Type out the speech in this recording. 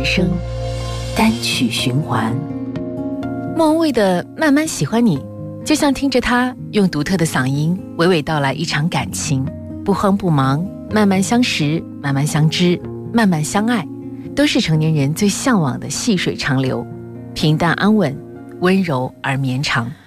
声，单曲循环。莫文蔚的《慢慢喜欢你》，就像听着他用独特的嗓音娓娓道来一场感情，不慌不忙，慢慢相识，慢慢相知，慢慢相爱，都是成年人最向往的细水长流，平淡安稳，温柔而绵长。